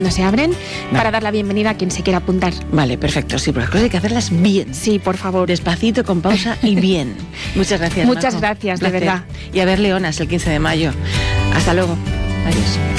No se abren para dar la bienvenida a quien se quiera apuntar. Vale, perfecto. Sí, pero las cosas hay que hacerlas bien. Sí, por favor. Despacito, con pausa y bien. Muchas gracias. Muchas Majo. gracias, de Placer. verdad. Y a ver Leonas el 15 de mayo. Hasta luego. Adiós.